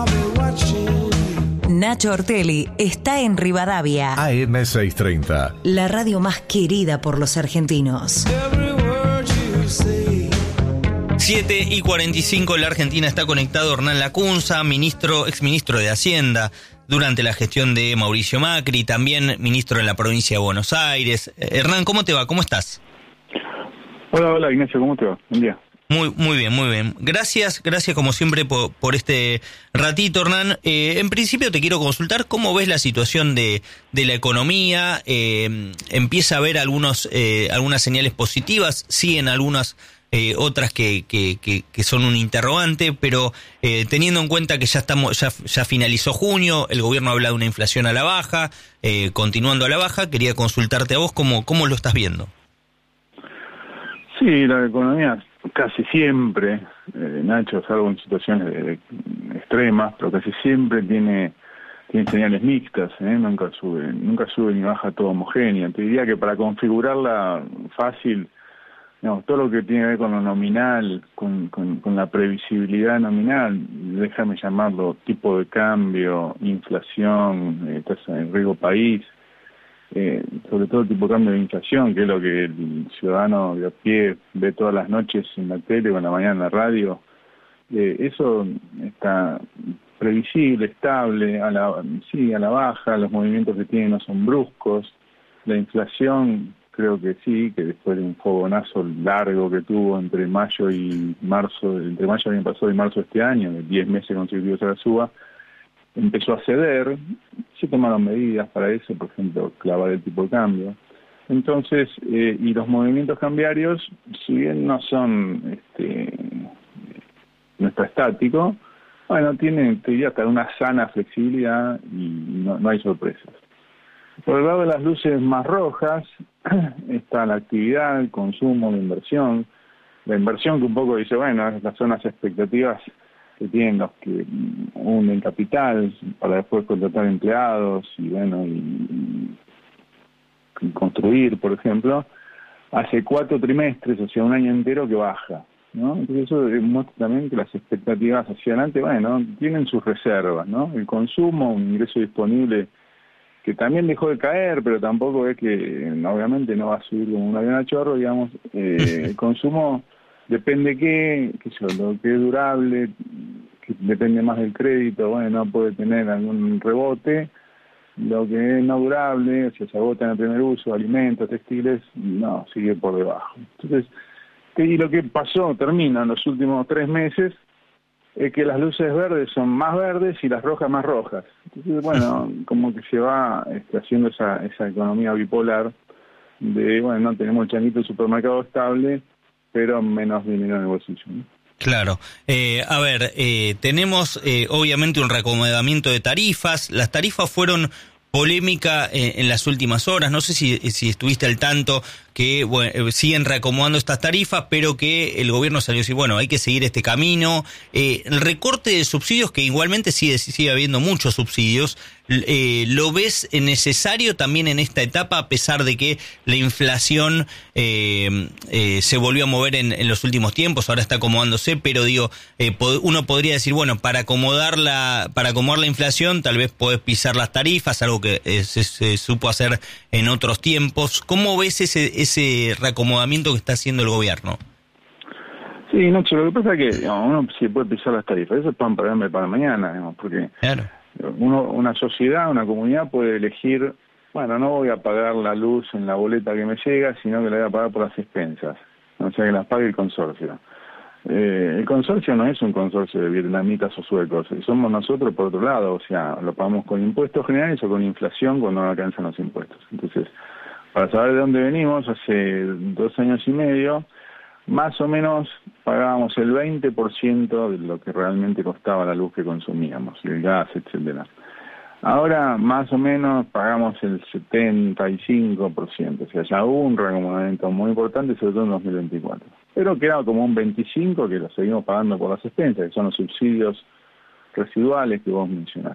Nacho Ortelli está en Rivadavia. AM630. La radio más querida por los argentinos. 7:45, la Argentina está conectado Hernán Lacunza, exministro de Hacienda durante la gestión de Mauricio Macri, también ministro en la provincia de Buenos Aires. Hernán, ¿cómo te va? ¿Cómo estás? Hola Ignacio, ¿cómo te va? Buen día. Muy bien, muy bien. Gracias como siempre por este ratito, Hernán. En principio te quiero consultar cómo ves la situación de la economía. Empieza a haber algunas señales positivas, siguen algunas otras que son un interrogante, pero teniendo en cuenta que ya finalizó junio, el gobierno habla de una inflación a la baja, continuando a la baja, quería consultarte a vos cómo lo estás viendo. Sí, la economía casi siempre, Nacho, salvo en situaciones extremas, pero casi siempre tiene señales mixtas, nunca sube ni baja todo homogénea. Te diría que para configurarla fácil, digamos, todo lo que tiene que ver con lo nominal, con la previsibilidad nominal, déjame llamarlo tipo de cambio, inflación, tasa de riesgo país, sobre todo el tipo de cambio de inflación, que es lo que el ciudadano de a pie ve todas las noches en la tele o en la mañana en la radio, eso está previsible, estable, a la baja, los movimientos que tiene no son bruscos, la inflación creo que sí, que después de un fogonazo largo que tuvo entre mayo del año pasado y marzo de este año, de 10 meses consecutivos a la suba, empezó a ceder. Se tomaron medidas para eso, por ejemplo, clavar el tipo de cambio. Entonces, y los movimientos cambiarios, si bien no son, no está estático, bueno, tienen, te diría, hasta una sana flexibilidad y no hay sorpresas. Por el lado de las luces más rojas, está la actividad, el consumo, la inversión. La inversión que un poco dice, bueno, estas son las expectativas que tienen los que unen capital para después contratar empleados y bueno, y construir, por ejemplo, hace 4 trimestres, o sea, un año entero que baja, ¿no? Entonces eso demuestra también que las expectativas hacia adelante, bueno, tienen sus reservas, ¿no? El consumo, un ingreso disponible que también dejó de caer, pero tampoco es que, obviamente no va a subir como un avión a chorro, digamos, el consumo depende lo que es durable, que depende más del crédito, bueno, puede tener algún rebote, lo que es no durable, o sea, se agota en el primer uso, alimentos, textiles, no, sigue por debajo. Entonces, y lo que termina en los últimos 3 meses, es que las luces verdes son más verdes y las rojas más rojas. Entonces, bueno, como que se va haciendo esa economía bipolar de, bueno, tenemos el changuito del supermercado estable, pero menos dinero en el bolsillo, ¿no? Claro. Tenemos obviamente un reacomodamiento de tarifas. Las tarifas fueron polémica en las últimas horas. No sé si estuviste al tanto que siguen reacomodando estas tarifas, pero que el gobierno salió a decir, bueno, hay que seguir este camino. El recorte de subsidios, que igualmente sigue habiendo muchos subsidios, ¿lo ves necesario también en esta etapa, a pesar de que la inflación se volvió a mover en los últimos tiempos, ahora está acomodándose, pero uno podría decir, bueno, para acomodar la inflación, tal vez podés pisar las tarifas, algo que se supo hacer en otros tiempos? ¿Cómo ves ese reacomodamiento que está haciendo el gobierno? Sí, Nacho, lo que pasa es que uno sí puede pisar las tarifas, eso es pan para darme para mañana, digamos, porque claro, una sociedad, una comunidad puede elegir, bueno, no voy a pagar la luz en la boleta que me llega, sino que la voy a pagar por las expensas, o sea, que las pague el consorcio. El consorcio no es un consorcio de vietnamitas o suecos, somos nosotros por otro lado, o sea, lo pagamos con impuestos generales o con inflación cuando no alcanzan los impuestos. Entonces, para saber de dónde venimos, hace 2 años y medio, más o menos pagábamos el 20% de lo que realmente costaba la luz que consumíamos, el gas, etcétera. Ahora, más o menos, pagamos el 75%, o sea, ya hubo un reacomodamiento muy importante, sobre todo en 2024. Pero queda como un 25% que lo seguimos pagando por las expensas, que son los subsidios residuales que vos mencionaste.